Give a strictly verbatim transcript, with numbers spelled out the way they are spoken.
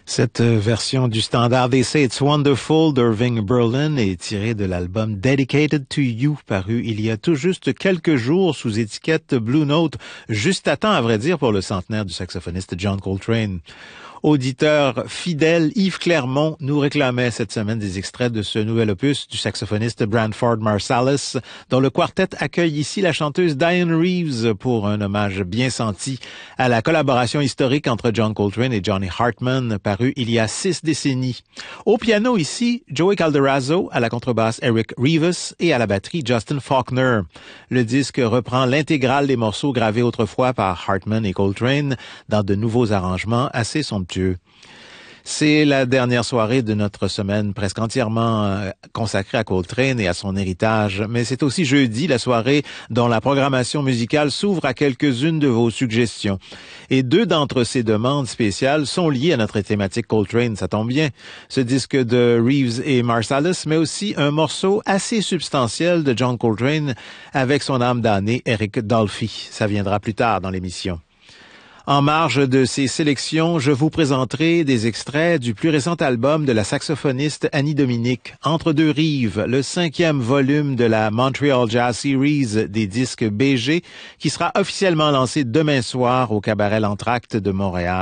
Cette version du standard They Say It's Wonderful d'Irving Berlin est tirée de l'album Dedicated to You, paru il y a tout juste quelques jours sous étiquette Blue Note, juste à temps à vrai dire pour le centenaire du saxophoniste John Coltrane. Auditeur fidèle, Yves Clermont nous réclamait cette semaine des extraits de ce nouvel opus du saxophoniste Branford Marsalis, dont le quartet accueille ici la chanteuse Diane Reeves pour un hommage bien senti à la collaboration historique entre John Coltrane et Johnny Hartman, paru il y a six décennies. Au piano ici, Joey Calderazzo, à la contrebasse Eric Rivas et à la batterie Justin Faulkner. Le disque reprend l'intégrale des morceaux gravés autrefois par Hartman et Coltrane dans de nouveaux arrangements assez somptueux. C'est la dernière soirée de notre semaine presque entièrement consacrée à Coltrane et à son héritage, mais c'est aussi jeudi, la soirée dont la programmation musicale s'ouvre à quelques-unes de vos suggestions. Et deux d'entre ces demandes spéciales sont liées à notre thématique Coltrane, ça tombe bien. Ce disque de Reeves et Marsalis, mais aussi un morceau assez substantiel de John Coltrane avec son âme damnée, Eric Dolphy. Ça viendra plus tard dans l'émission. En marge de ces sélections, je vous présenterai des extraits du plus récent album de la saxophoniste Annie Dominique, Entre deux rives, le cinquième volume de la Montreal Jazz Series des disques B G, qui sera officiellement lancé demain soir au Cabaret L'Entracte de Montréal.